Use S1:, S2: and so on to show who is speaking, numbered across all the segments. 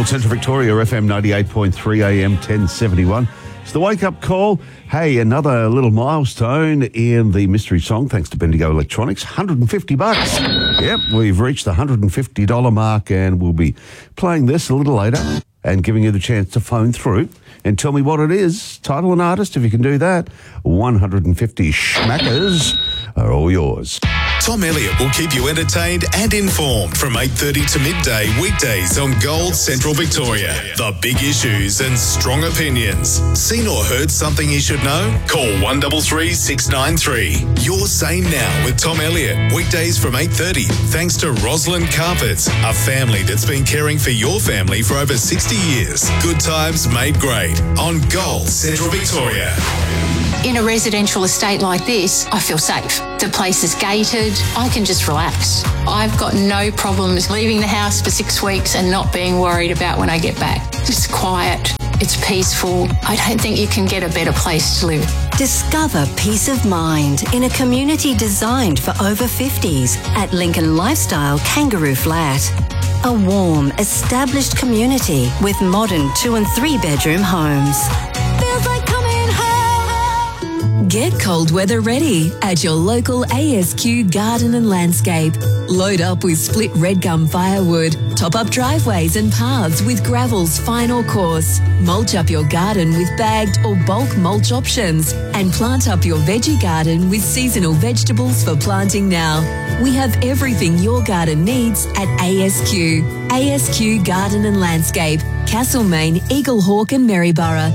S1: Gold Central Victoria, FM 98.3 AM 1071. It's the wake-up call. Hey, another little milestone in the mystery song, thanks to Bendigo Electronics. $150. Yep, we've reached the $150 mark, and we'll be playing this a little later and giving you the chance to phone through and tell me what it is. Title and artist, if you can do that. 150 schmackers are all yours.
S2: Tom Elliott will keep you entertained and informed from 8:30 to midday weekdays on Gold Central Victoria. The big issues and strong opinions. Seen or heard something you should know? Call 133 693. Your Say Now with Tom Elliott. Weekdays from 8:30. Thanks to Roslyn Carpets, a family that's been caring for your family for over 60 years. Good times made great on Gold Central Victoria.
S3: In a residential estate like this, I feel safe. The place is gated. I can just relax. I've got no problems leaving the house for 6 weeks and not being worried about when I get back. It's quiet. It's peaceful. I don't think you can get a better place to live.
S4: Discover peace of mind in a community designed for over 50s at Lincoln Lifestyle Kangaroo Flat. A warm, established community with modern 2- and 3-bedroom homes. Feels like coming home. Get cold weather ready at your local ASQ Garden and Landscape. Load up with split red gum firewood, top up driveways and paths with gravel's final course, mulch up your garden with bagged or bulk mulch options, and plant up your veggie garden with seasonal vegetables for planting now. We have everything your garden needs at ASQ. ASQ Garden and Landscape, Castlemaine, Eaglehawk and Maryborough.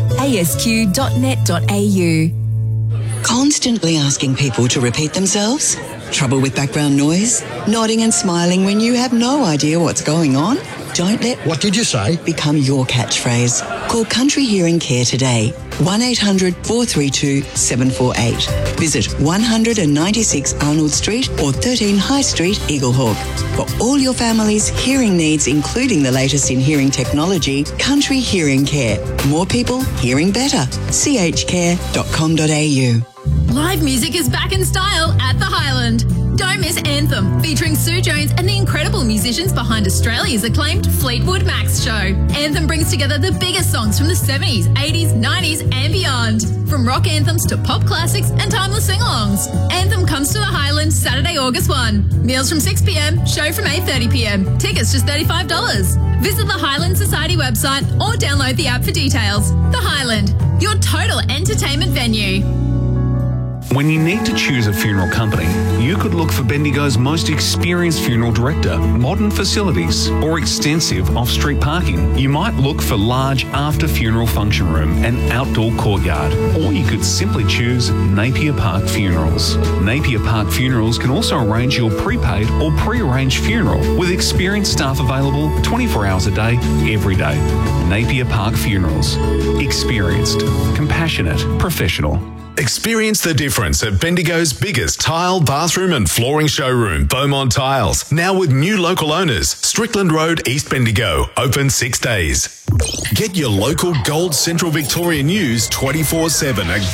S4: asq.net.au.
S5: Constantly asking people to repeat themselves? Trouble with background noise? Nodding and smiling when you have no idea what's going on? Don't let
S6: "What did you say?"
S5: become your catchphrase. Call Country Hearing Care today. 1800 432 748. Visit 196 Arnold Street or 13 High Street, Eaglehawk. For all your family's hearing needs, including the latest in hearing technology, Country Hearing Care. More people hearing better. chcare.com.au.
S7: Live music is back in style at the Highland. Don't miss Anthem, featuring Sue Jones and the incredible musicians behind Australia's acclaimed Fleetwood Mac's show. Anthem brings together the biggest songs from the 70s, 80s, 90s and beyond. From rock anthems to pop classics and timeless sing-alongs. Anthem comes to the Highland Saturday, August 1. Meals from 6 p.m, show from 8:30 p.m. Tickets just $35. Visit the Highland Society website or download the app for details. The Highland, your total entertainment venue.
S8: When you need to choose a funeral company, you could look for Bendigo's most experienced funeral director, modern facilities, or extensive off-street parking. You might look for large after-funeral function room and outdoor courtyard, or you could simply choose Napier Park Funerals. Napier Park Funerals can also arrange your prepaid or pre-arranged funeral with experienced staff available 24 hours a day, every day. Napier Park Funerals. Experienced, compassionate, professional.
S2: Experience the difference at Bendigo's biggest tile, bathroom and flooring showroom, Beaumont Tiles. Now with new local owners, Strickland Road, East Bendigo, open 6 days. Get your local Gold Central Victoria news 24/7 at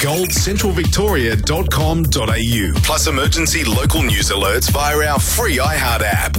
S2: goldcentralvictoria.com.au. Plus emergency local news alerts via our free iHeart app.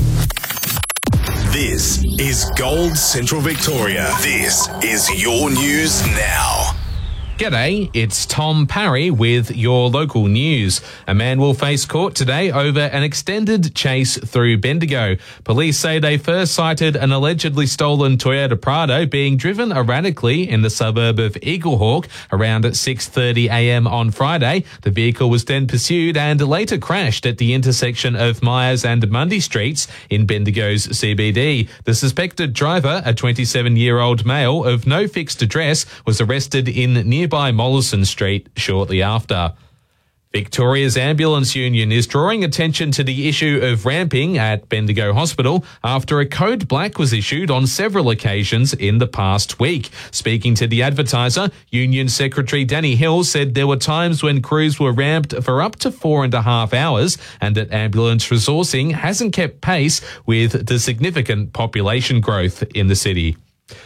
S2: This is Gold Central Victoria. This is your news now.
S9: G'day, it's Tom Parry with your local news. A man will face court today over an extended chase through Bendigo. Police say they first sighted an allegedly stolen Toyota Prado being driven erratically in the suburb of Eaglehawk around 6:30 a.m. on Friday. The vehicle was then pursued and later crashed at the intersection of Myers and Mundy Streets in Bendigo's CBD. The suspected driver, a 27-year-old male of no fixed address, was arrested in nearby Mollison Street shortly after. Victoria's Ambulance Union is drawing attention to the issue of ramping at Bendigo Hospital after a code black was issued on several occasions in the past week. Speaking to the Advertiser, Union Secretary Danny Hill said there were times when crews were ramped for up to 4.5 hours and that ambulance resourcing hasn't kept pace with the significant population growth in the city.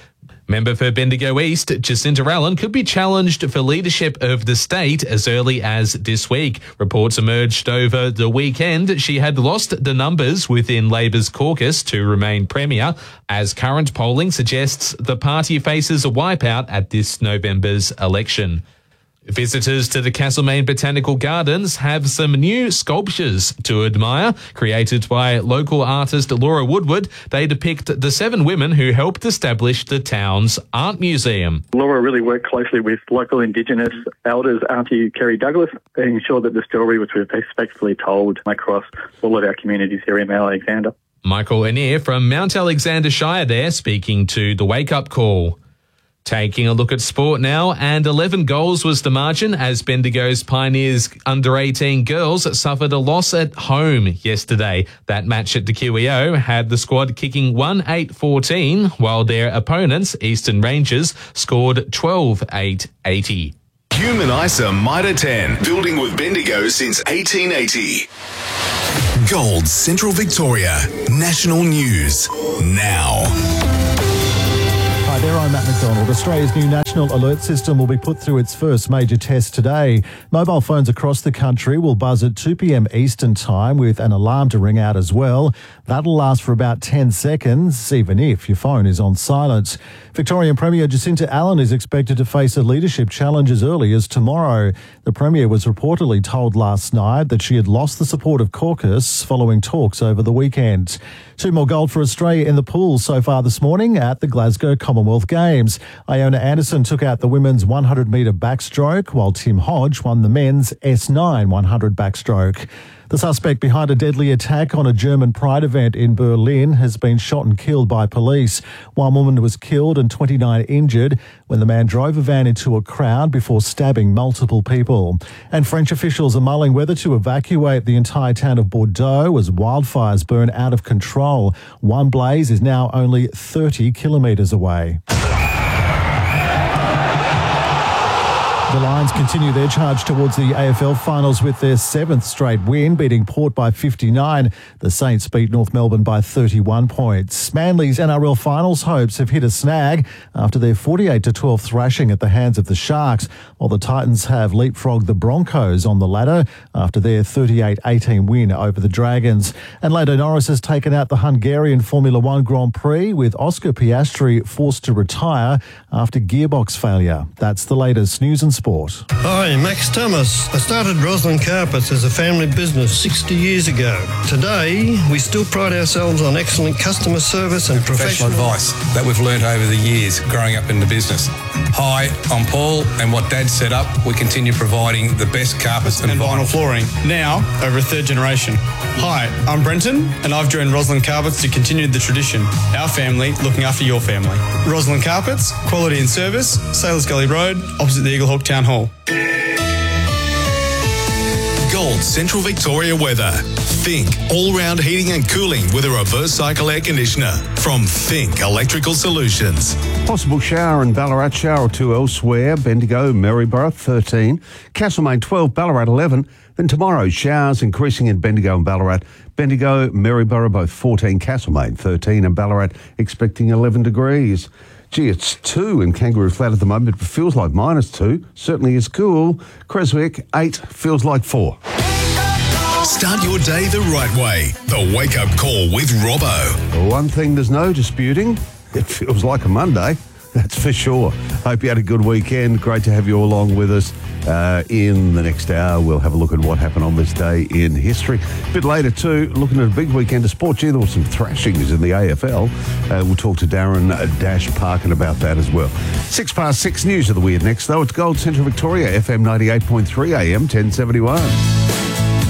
S9: Member for Bendigo East, Jacinta Allen, could be challenged for leadership of the state as early as this week. Reports emerged over the weekend she had lost the numbers within Labor's caucus to remain Premier, as current polling suggests the party faces a wipeout at this November's election. Visitors to the Castlemaine Botanical Gardens have some new sculptures to admire. Created by local artist Laura Woodward, they depict the 7 women who helped establish the town's art museum.
S6: Laura really worked closely with local Indigenous elders, Auntie Kerry Douglas, to ensure that the story was respectfully told across all of our communities here in Mount Alexander.
S9: Michael Anir from Mount Alexander Shire there, speaking to the Wake Up Call. Taking a look at sport now, and 11 goals was the margin as Bendigo's Pioneers under-18 girls suffered a loss at home yesterday. That match at the QEO had the squad kicking 1-8-14, while their opponents, Eastern Rangers, scored 12-8-80.
S2: Human ISA Mitre 10, building with Bendigo since 1880. Gold Central Victoria, national news now.
S10: Hi there, I'm Matt McDonald. Australia's new National Alert System will be put through its first major test today. Mobile phones across the country will buzz at 2 p.m. Eastern Time with an alarm to ring out as well. That'll last for about 10 seconds, even if your phone is on silent. Victorian Premier Jacinta Allen is expected to face a leadership challenge as early as tomorrow. The Premier was reportedly told last night that she had lost the support of caucus following talks over the weekend. 2 more gold for Australia in the pool so far this morning at the Glasgow Commonwealth Games. Iona Anderson took out the women's 100-metre backstroke, while Tim Hodge won the men's S9 100 backstroke. The suspect behind a deadly attack on a German Pride event in Berlin has been shot and killed by police. 1 woman was killed and 29 injured when the man drove a van into a crowd before stabbing multiple people. And French officials are mulling whether to evacuate the entire town of Bordeaux as wildfires burn out of control. One blaze is now only 30 kilometres away. The Lions continue their charge towards the AFL finals with their 7th straight win, beating Port by 59. The Saints beat North Melbourne by 31 points. Manly's NRL finals hopes have hit a snag after their 48-12 thrashing at the hands of the Sharks, while the Titans have leapfrogged the Broncos on the ladder after their 38-18 win over the Dragons. And Lando Norris has taken out the Hungarian Formula One Grand Prix, with Oscar Piastri forced to retire after gearbox failure. That's the latest news and sport.
S11: Hi, Max Thomas. I started Roslyn Carpets as a family business 60 years ago. Today, we still pride ourselves on excellent customer service and professional
S12: advice that we've learnt over the years growing up in the business. Hi, I'm Paul, and what Dad set up, we continue providing the best carpets and vinyl
S13: flooring, now over a 3rd generation. Hi, I'm Brenton, and I've joined Roslyn Carpets to continue the tradition. Our family looking after your family. Roslyn Carpets, quality and service, Sailors Gully Road, opposite the Eagle Hawk Town Hall.
S2: Gold Central Victoria weather. Think all-round heating and cooling with a reverse cycle air conditioner from Think Electrical Solutions.
S1: Possible shower in Ballarat, shower or 2 elsewhere. Bendigo, Maryborough 13, Castlemaine 12, Ballarat 11. Then tomorrow, showers increasing in Bendigo and Ballarat. Bendigo, Maryborough both 14, Castlemaine 13 and Ballarat expecting 11 degrees. Gee, it's 2 in Kangaroo Flat at the moment. It feels like -2. Certainly is cool. Creswick 8, feels like 4.
S2: Start your day the right way. The Wake Up Call with Robbo.
S1: One thing there's no disputing, it feels like a Monday. That's for sure. Hope you had a good weekend. Great to have you along with us. In the next hour, we'll have a look at what happened on this day in history. A bit later too, looking at a big weekend of sport. Gee, there were some thrashings in the AFL. We'll talk to Darren Dash Parkin about that as well. 6 past 6 news of the weird next though. It's Gold Central Victoria, FM 98.3 AM 1071.